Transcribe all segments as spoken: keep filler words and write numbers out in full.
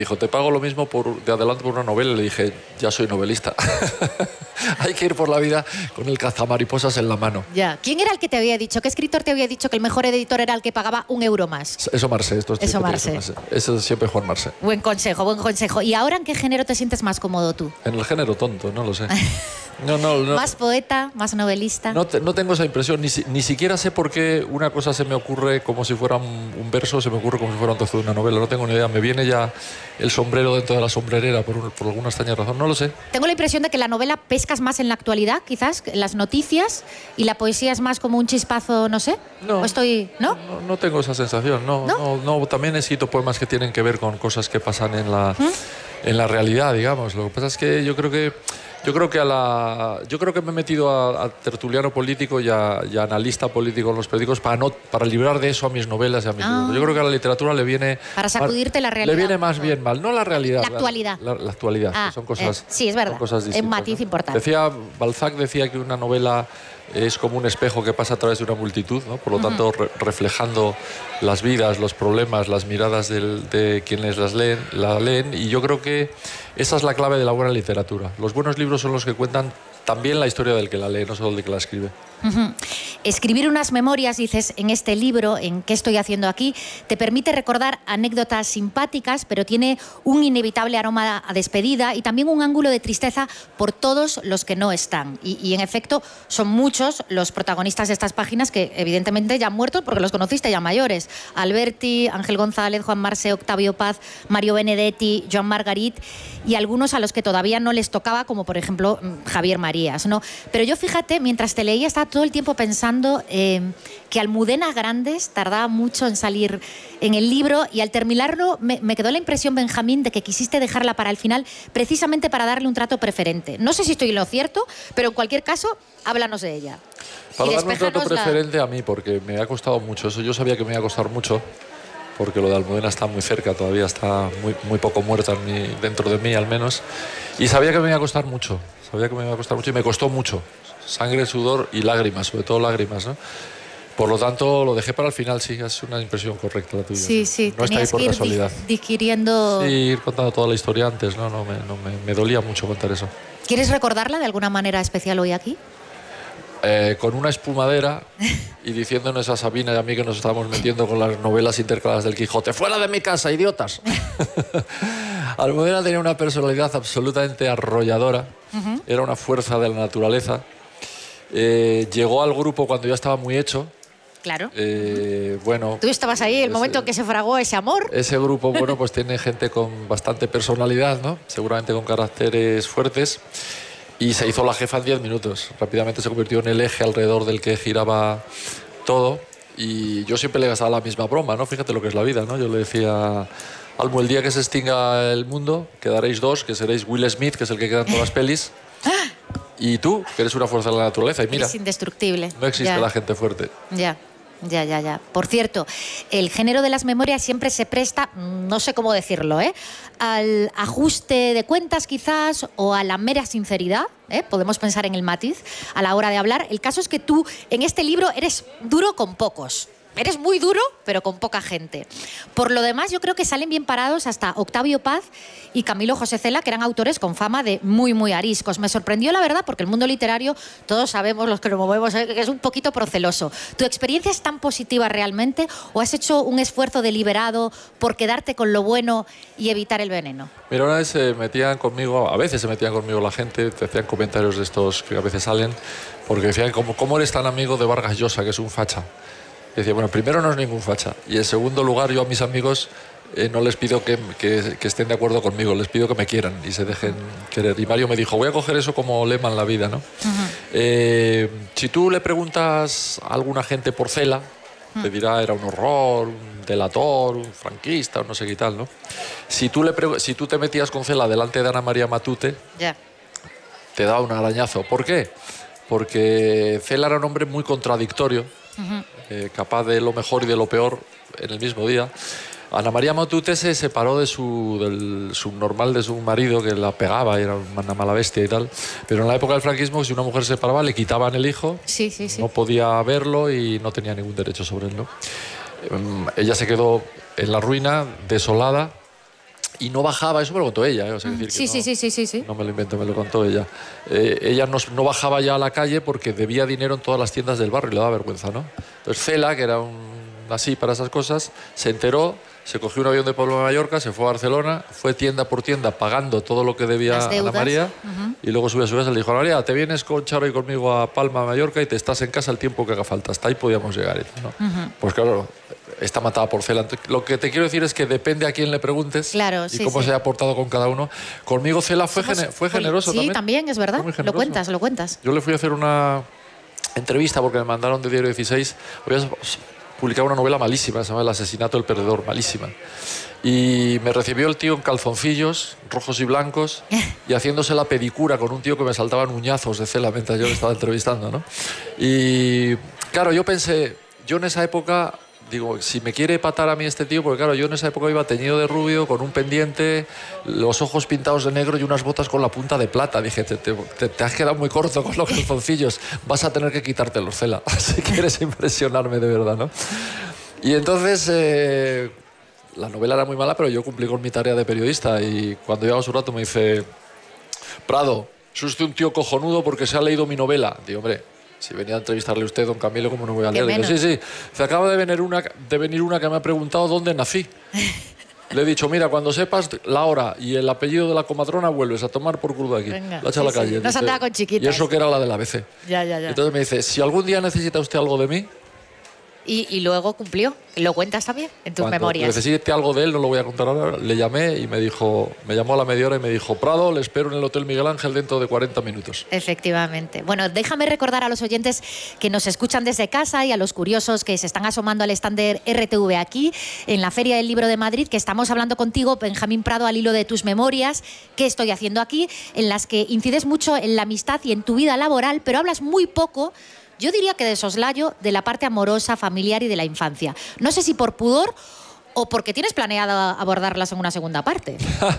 Dijo, te pago lo mismo por, de adelanto por una novela. Y le dije, ya soy novelista. Hay que ir por la vida con el cazamariposas en la mano. Ya. ¿Quién era el que te había dicho? ¿Qué escritor te había dicho que el mejor editor era el que pagaba un euro más? Eso Marcé. Esto es Eso Marcé. Eso es siempre Juan Marcé. Buen consejo, buen consejo. ¿Y ahora en qué género te sientes más cómodo tú? En el género tonto, no lo sé. No, no, no. ¿Más poeta, más novelista? No, te, no tengo esa impresión, ni, si, ni siquiera sé por qué una cosa se me ocurre como si fuera un, un verso, se me ocurre como si fuera un trozo de una novela, no tengo ni idea, me viene ya el sombrero dentro de la sombrerera por, un, por alguna extraña razón, no lo sé. Tengo la impresión de que la novela pescas más en la actualidad, quizás, en las noticias, y la poesía es más como un chispazo, no sé, no, ¿o estoy, ¿no? No, no tengo esa sensación, no, no, no, no, también he escrito poemas que tienen que ver con cosas que pasan en la, ¿Mm? en la realidad, digamos, lo que pasa es que yo creo que Yo creo que a la, yo creo que me he metido a, a tertuliano político y a, y a analista político en los periódicos para no para librar de eso a mis novelas y a mis ah. libros. Yo creo que a la literatura le viene para sacudirte más, la realidad. Le viene más bien mal, no la realidad. La actualidad. La, la, la actualidad. Ah, son cosas. eh, sí, es verdad. Son cosas distintas, un matiz ¿no? importante. Decía Balzac decía que una novela es como un espejo que pasa a través de una multitud, ¿no? Por lo tanto, uh-huh. re reflejando las vidas, los problemas, las miradas del, de quienes las leen, la leen. Y yo creo que esa es la clave de la buena literatura. Los buenos libros son los que cuentan también la historia del que la lee, no solo del que la escribe. Uh-huh. Escribir unas memorias, dices, en este libro, en ¿Qué estoy haciendo aquí?, te permite recordar anécdotas simpáticas, pero tiene un inevitable aroma a despedida y también un ángulo de tristeza por todos los que no están. Y, y en efecto, son muchos los protagonistas de estas páginas que evidentemente ya han muerto porque los conociste ya mayores. Alberti, Ángel González, Juan Marcé, Octavio Paz, Mario Benedetti, Joan Margarit y algunos a los que todavía no les tocaba, como por ejemplo Javier Marías, ¿no? Pero yo, fíjate, mientras te leía estaba todo el tiempo pensando eh, que Almudena Grandes tardaba mucho en salir en el libro y al terminarlo me, me quedó la impresión, Benjamín, de que quisiste dejarla para el final precisamente para darle un trato preferente. No sé si estoy en lo cierto, pero en cualquier caso, háblanos de ella. Para darme un trato preferente la... a mí, porque me ha costado mucho eso. Yo sabía que me iba a costar mucho, porque lo de Almudena está muy cerca, todavía está muy, muy poco muerta en mi, dentro de mí al menos, y sabía que me iba a costar mucho, sabía que me iba a costar mucho y me costó mucho. Sangre, sudor y lágrimas, sobre todo lágrimas, ¿no? Por lo tanto, lo dejé para el final, sí, es una impresión correcta la tuya. Sí, sí, no está ahí por que ir casualidad. digiriendo... Sí, ir contando toda la historia antes, ¿no? no, me, no me, me dolía mucho contar eso. ¿Quieres recordarla de alguna manera especial hoy aquí? Eh, con una espumadera y diciéndonos a Sabina y a mí que nos estábamos metiendo con las novelas intercaladas del Quijote. ¡Fuera de mi casa, idiotas! Almudena tenía una personalidad absolutamente arrolladora. Uh-huh. Era una fuerza de la naturaleza. Eh, llegó al grupo cuando ya estaba muy hecho. Claro. Eh, bueno, tú estabas ahí el ese, momento en que se fragó ese amor. Ese grupo, bueno, pues tiene gente con bastante personalidad, ¿no? Seguramente con caracteres fuertes. Y se hizo la jefa en diez minutos. Rápidamente se convirtió en el eje alrededor del que giraba todo. Y yo siempre le gastaba la misma broma, ¿no? Fíjate lo que es la vida, ¿no? Yo le decía... Almo, el día que se extinga el mundo, quedaréis dos, que seréis Will Smith, que es el que queda en todas las pelis, y tú, que eres una fuerza de la naturaleza. Y mira, es indestructible. No existe ya. la gente fuerte. Ya. Ya, ya, ya. Por cierto, el género de las memorias siempre se presta, no sé cómo decirlo, ¿eh? al ajuste de cuentas quizás o a la mera sinceridad, ¿eh? Podemos pensar en el matiz a la hora de hablar. El caso es que tú en este libro eres duro con pocos. Eres muy duro, pero con poca gente. Por lo demás, yo creo que salen bien parados hasta Octavio Paz y Camilo José Cela, que eran autores con fama de muy, muy ariscos. Me sorprendió, la verdad, porque el mundo literario, todos sabemos, los que nos movemos, que es un poquito proceloso. ¿Tu experiencia es tan positiva realmente o has hecho un esfuerzo deliberado por quedarte con lo bueno y evitar el veneno? Mira, una vez se metían conmigo, a veces se metían conmigo la gente, te hacían comentarios de estos que a veces salen, porque decían, ¿cómo, cómo eres tan amigo de Vargas Llosa, que es un facha? Y decía, bueno, primero no es ningún facha. Y en segundo lugar, yo a mis amigos eh, no les pido que, que, que estén de acuerdo conmigo, les pido que me quieran y se dejen querer. Y Mario me dijo, voy a coger eso como lema en la vida, ¿no? Uh-huh. eh, si tú le preguntas a alguna gente por Cela, uh-huh. te dirá, era un horror, un delator, un franquista, no sé qué tal, ¿no? Si tú, le si tú te metías con Cela delante de Ana María Matute, yeah. te daba un arañazo. ¿Por qué? Porque Cela era un hombre muy contradictorio, uh-huh. eh, capaz de lo mejor y de lo peor en el mismo día. Ana María Matute se separó de su, del subnormal de su marido, que la pegaba y era una mala bestia y tal. Pero en la época del franquismo, si una mujer se separaba, le quitaban el hijo, sí, sí, sí. no podía verlo y no tenía ningún derecho sobre él, ¿no? Eh, ella se quedó en la ruina, desolada, y no bajaba, eso me lo contó ella, ¿eh? O sea, decir que Sí, no, sí, sí, sí, sí, sí. no me lo invento, me lo contó ella. Eh, ella no, no bajaba ya a la calle porque debía dinero en todas las tiendas del barrio y le daba vergüenza, ¿no? Entonces Cela, que era un, así para esas cosas, se enteró, se cogió un avión de Palma de Mallorca, se fue a Barcelona, fue tienda por tienda pagando todo lo que debía Las a deudas. Ana María, Uh-huh. y luego subió a su casa y le dijo: Ana María, te vienes con Charo y conmigo a Palma de Mallorca y te estás en casa el tiempo que haga falta. Hasta ahí podíamos llegar, ¿no? Uh-huh. Pues claro, está matada por Cela. Lo que te quiero decir es que depende a quién le preguntes, claro, y sí, cómo sí. se ha portado con cada uno. Conmigo Cela fue, Somos gene- fue poli- generoso sí, también. también, es verdad. Fue muy Lo generoso. cuentas, lo cuentas. Yo le fui a hacer una entrevista porque me mandaron de Diario dieciséis. Había publicado una novela malísima, se llama El asesinato del perdedor, malísima. Y me recibió el tío en calzoncillos, rojos y blancos, y haciéndose la pedicura con un tío que me saltaban uñazos de Cela mientras yo le estaba entrevistando, ¿no? Y claro, yo pensé, yo en esa época, digo, si me quiere patar a mí este tío, porque claro, yo en esa época iba teñido de rubio, con un pendiente, los ojos pintados de negro y unas botas con la punta de plata. Dije, te, te, te, te has quedado muy corto con los calzoncillos, vas a tener que quitártelos, Cela, si quieres impresionarme de verdad, ¿no? Y entonces... Eh, la novela era muy mala, pero yo cumplí con mi tarea de periodista, y cuando llegaba su rato me dice: Prado, es usted un tío cojonudo porque se ha leído mi novela. Digo, hombre, si venía a entrevistarle a usted, don Camilo, ¿cómo no voy a leer? Digo, sí, sí, se acaba de venir, una, de venir una que me ha preguntado dónde nací. Le he dicho, mira, cuando sepas la hora y el apellido de la comadrona, vuelves a tomar por culo de aquí. Venga, la echa sí, a la calle. Sí. Nos andaba con chiquitas. Y eso que era la del A B C. Ya, ya, ya. Entonces me dice, si algún día necesita usted algo de mí... Y, y luego cumplió. Lo cuentas también en tus Cuando memorias. necesite algo de él, no lo voy a contar ahora, le llamé y me dijo, me llamó a la media hora y me dijo, Prado, le espero en el Hotel Miguel Ángel dentro de cuarenta minutos. Efectivamente. Bueno, déjame recordar a los oyentes que nos escuchan desde casa y a los curiosos que se están asomando al stand de R T V aquí, en la Feria del Libro de Madrid, que estamos hablando contigo, Benjamín Prado, al hilo de tus memorias, ¿qué estoy haciendo aquí?, en las que incides mucho en la amistad y en tu vida laboral, pero hablas muy poco, yo diría que de soslayo, de la parte amorosa, familiar y de la infancia. No sé si por pudor o porque tienes planeado abordarlas en una segunda parte.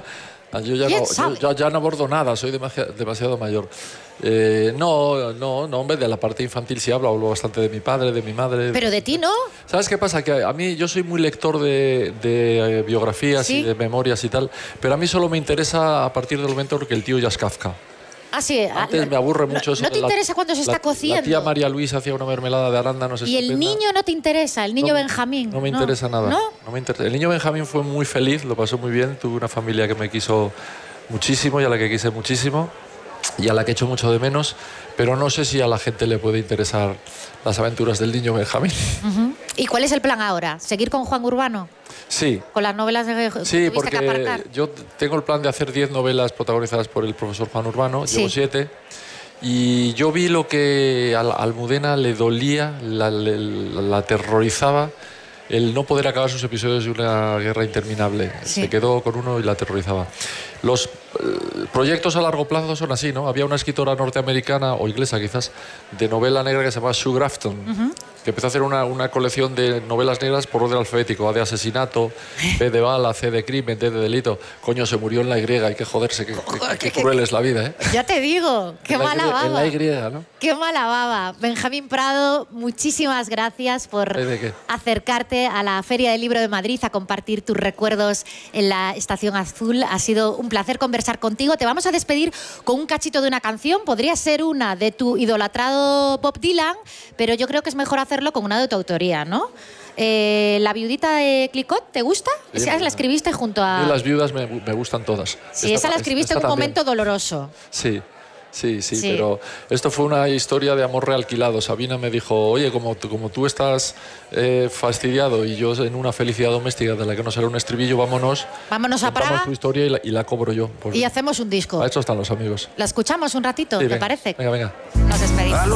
Yo ya no, yo, yo ya no abordo nada, soy demasiado, demasiado mayor. Eh, no, no, no, hombre, de la parte infantil sí hablo, hablo bastante de mi padre, de mi madre. Pero de ti no. ¿Sabes qué pasa? Que a mí, yo soy muy lector de, de eh, biografías, ¿sí?, y de memorias y tal, pero a mí solo me interesa a partir del momento en que el tío ya es Kafka. Ah, sí. Antes me aburre mucho no, eso. ¿No te la, interesa cuando se está la, cociendo? La tía María Luisa hacía una mermelada de arándanos ¿Y estupenda. el niño no te interesa? ¿El niño no, Benjamín? No me interesa no. nada. ¿No? No me interesa. El niño Benjamín fue muy feliz, lo pasó muy bien. Tuve una familia que me quiso muchísimo y a la que quise muchísimo y a la que echo mucho de menos, pero no sé si a la gente le puede interesar las aventuras del niño Benjamín. Uh-huh. ¿Y cuál es el plan ahora? ¿Seguir con Juan Urbano? Sí. ¿Con las novelas de que sí, tuviste que aparcar? porque yo tengo el plan de hacer diez novelas protagonizadas por el profesor Juan Urbano, sí. Llevo siete, y yo vi lo que a Almudena le dolía, la, la, la aterrorizaba, el no poder acabar sus episodios de una guerra interminable. Sí. Se quedó con uno y la aterrorizaba. Los eh, proyectos a largo plazo son así, ¿no? Había una escritora norteamericana, o inglesa quizás, de novela negra que se llama Sue Grafton, uh-huh, que empezó a hacer una, una colección de novelas negras por orden alfabético, A de asesinato, B de bala, C de crimen, D de delito. Coño, se murió en la Y, hay que joderse, qué, qué, qué cruel es la vida, ¿eh? Ya te digo, qué mala baba. En la Y, ¿no? Qué mala baba. Benjamín Prado, muchísimas gracias por acercarte a la Feria del Libro de Madrid, a compartir tus recuerdos en la Estación Azul. Ha sido un placer conversar contigo. Te vamos a despedir con un cachito de una canción. Podría ser una de tu idolatrado Bob Dylan, pero yo creo que es mejor hacerlo con una de tu autoría, ¿no? Eh, ¿La viudita de Clicquot te gusta? Sí, esa la escribiste junto a... Y las viudas me, me gustan todas. Sí, esta, esa la escribiste en un también. momento doloroso. Sí. Sí, sí, sí, pero esto fue una historia de amor realquilado. Sabina me dijo, oye, como tú, como tú estás eh, fastidiado y yo en una felicidad doméstica de la que no será un estribillo, vámonos. Vámonos a Praga. tu historia y la, y la cobro yo. Y hacemos un disco. A eso están los amigos. ¿La escuchamos un ratito? Sí, ¿Te venga, parece? Venga, venga. Nos despedimos.